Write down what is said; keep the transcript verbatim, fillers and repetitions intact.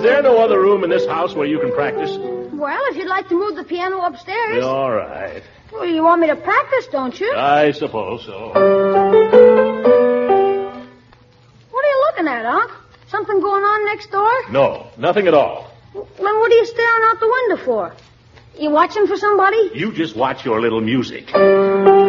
there no other room in this house where you can practice? Well, if you'd like to move the piano upstairs. All right. Well, you want me to practice, don't you? I suppose so. What are you looking at, Unc? Something going on next door? No, nothing at all. Then what are you staring out the window for? You watching for somebody? You just watch your little music.